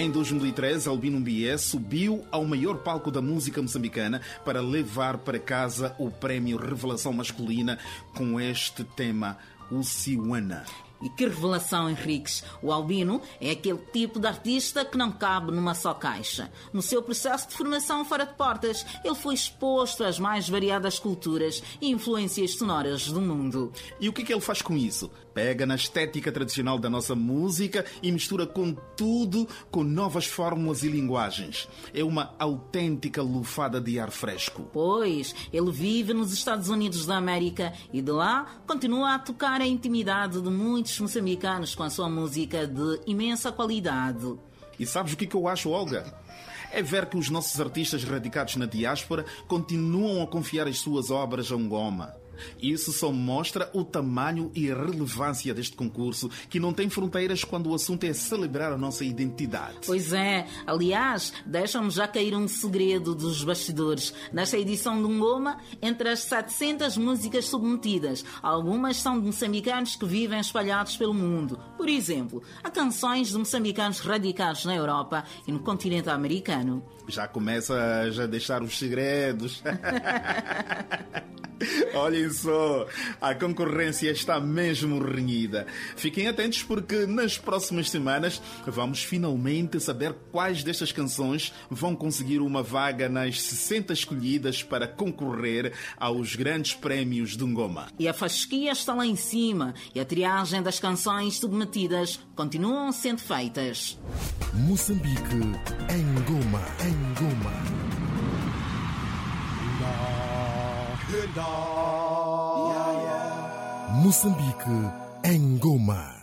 Em 2013, Albino Mbié subiu ao maior palco da música moçambicana para levar para casa o prémio Revelação Masculina com este tema, o Siwana. E que revelação, Henriques! O Albino é aquele tipo de artista que não cabe numa só caixa. No seu processo de formação fora de portas, ele foi exposto às mais variadas culturas e influências sonoras do mundo. E o que ele faz com isso? Pega na estética tradicional da nossa música e mistura com tudo, com novas fórmulas e linguagens. É uma autêntica lufada de ar fresco. Pois, ele vive nos Estados Unidos da América e de lá continua a tocar a intimidade de muitos moçambicanos com a sua música de imensa qualidade. E sabes o que eu acho, Olga? É ver que os nossos artistas radicados na diáspora continuam a confiar as suas obras a Ngoma. Isso só mostra o tamanho e a relevância deste concurso, que não tem fronteiras quando o assunto é celebrar a nossa identidade. Pois é. Aliás, deixa-me já cair um segredo dos bastidores. Nesta edição do Ngoma, entre as 700 músicas submetidas, algumas são de moçambicanos que vivem espalhados pelo mundo. Por exemplo, há canções de moçambicanos radicados na Europa e no continente americano. Já começa a deixar os segredos. Olhem só, a concorrência está mesmo renhida. Fiquem atentos porque nas próximas semanas vamos finalmente saber quais destas canções vão conseguir uma vaga nas 60 escolhidas para concorrer aos grandes prémios do Ngoma. E a fasquia está lá em cima e a triagem das canções submetidas continuam sendo feitas. Moçambique em Ngoma, em Ngoma. Moçambique em Ngoma.